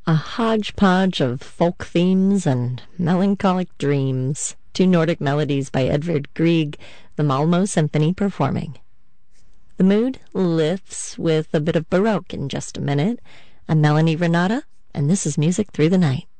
A hodgepodge of folk themes and melancholic dreams. Two Nordic melodies by Edvard Grieg, the Malmo Symphony performing. The mood lifts with a bit of Baroque in just a minute. I'm Melanie Renata, and this is Music Through the Night.